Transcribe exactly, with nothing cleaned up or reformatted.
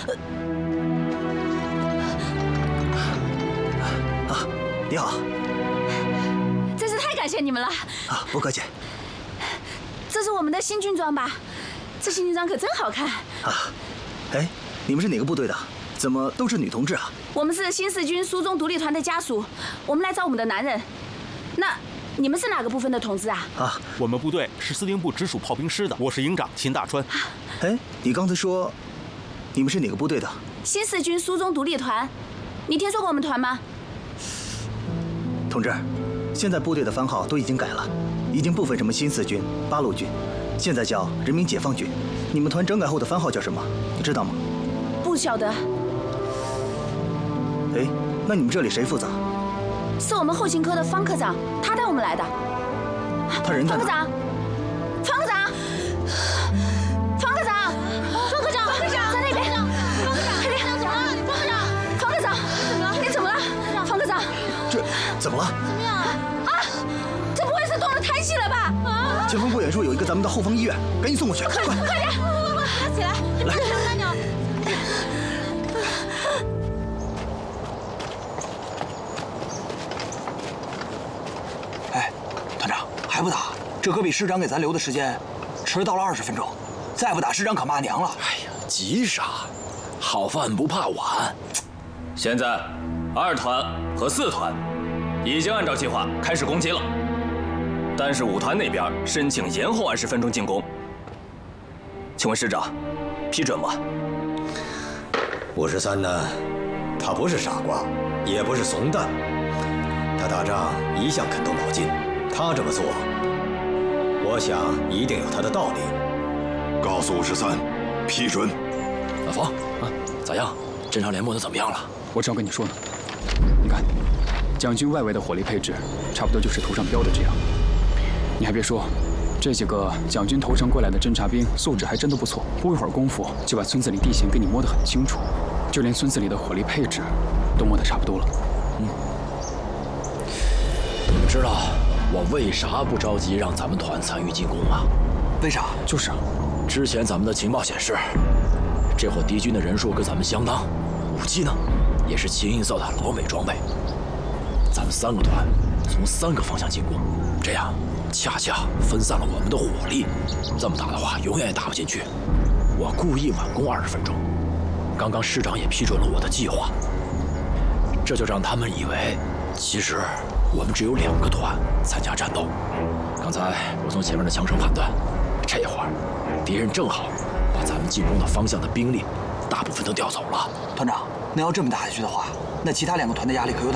啊，你好。 真是太感谢你们了。 啊，不客气。 这是我们的新军装吧？这新军装可真好看。 啊，哎，你们是哪个部队的？怎么都是女同志啊？ 我们是新四军苏中独立团的家属，我们来找我们的男人。那你们是哪个部分的同志啊？ 啊， 我们部队是司令部直属炮兵师的，我是营长秦大川。 哎，你刚才说你们是哪个部队的？ 新四军苏中独立团，你听说过我们团吗？ 同志，现在部队的番号都已经改了，已经不分什么新四军、八路军，现在叫人民解放军。你们团整改后的番号叫什么？你知道吗？ 不晓得。 哎，那你们这里谁负责？ 是我们后勤科的方科长，他带我们来的。 他人在哪？ 方科长，方科长，方科长，方科长，方科长在那边。方科长，快点！怎么了？方科长，方科长，你怎么了？方科长， 这怎么了？ 怎么样啊？啊！这不会是动了胎气了吧？啊！ 前方不远处有一个咱们的后方医院，赶紧送过去！快， 快点！拿起来！ 来， 三鸟。 哎，团长还不打？这可比师长给咱留的时间迟到了二十分钟，再不打师长可骂娘了。 哎呀，急啥？好饭不怕晚。 现在，二团和四团已经按照计划开始攻击了，但是五团那边申请延后二十分钟进攻。请问师长，批准吗？ 五十三呢，他不是傻瓜，也不是怂蛋，他打仗一向肯动脑筋，他这么做，我想一定有他的道理。 告诉五十三，批准。 老冯啊，咋样？侦察连磨的怎么样了？ 我正要跟你说呢。你看，蒋军外围的火力配置，差不多就是图上标的这样。你还别说，这几个蒋军投诚过来的侦察兵素质还真的不错，不一会儿功夫就把村子里地形给你摸得很清楚，就连村子里的火力配置都摸得差不多了。 嗯，你们知道我为啥不着急让咱们团参与进攻吗？ 为啥？ 就是啊， 之前咱们的情报显示，这伙敌军的人数跟咱们相当，武器呢也是清一色的老美装备。咱们三个团从三个方向进攻，这样恰恰分散了我们的火力。这么打的话，永远也打不进去。我故意晚攻二十分钟，刚刚师长也批准了我的计划，这就让他们以为，其实我们只有两个团参加战斗。刚才我从前面的枪声判断，这会儿敌人正好把咱们进攻的方向的兵力大部分都调走了。 团长，那要这么打下去的话，那其他两个团的压力可有点